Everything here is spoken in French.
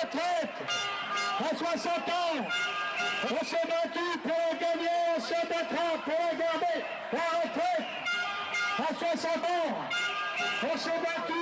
retraite à 60 ans. On s'est battu pour la gagner, on se battra pour la garder. La retraite à 60 ans. On s'est battu